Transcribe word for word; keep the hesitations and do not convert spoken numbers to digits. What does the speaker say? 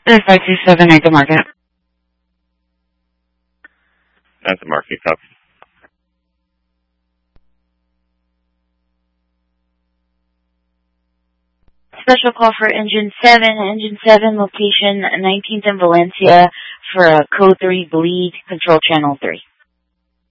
five two seven, eight the market. That's the market, copy. Special call for engine seven, engine seven, location nineteenth and Valencia for a code three bleed, control channel three.